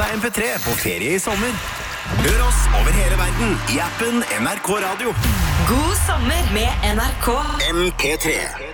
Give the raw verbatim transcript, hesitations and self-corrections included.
deg M P tre på ferie i sommer. Hør oss over hele verden i appen N R K Radio. God sommer med N R K M P tre.